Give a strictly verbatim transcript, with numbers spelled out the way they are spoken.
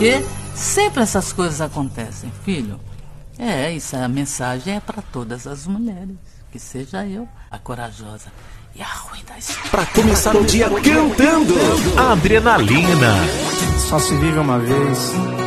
Porque sempre essas coisas acontecem, filho. É, isso, a mensagem é para todas as mulheres. Que seja eu a corajosa e a ruim da história. Para começar o dia cantando. Adrenalina. Só se vive uma vez.